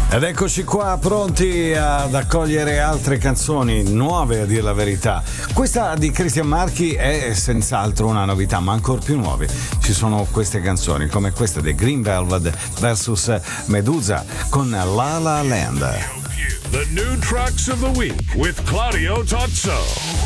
Ed eccoci qua pronti ad accogliere altre canzoni nuove, a dir la verità. Questa di Cristian Marchi è senz'altro una novità, ma ancora più nuove. Ci sono queste canzoni come questa dei Green Velvet vs Medusa con La La Land. The new tracks of the week with Claudio Tozzo.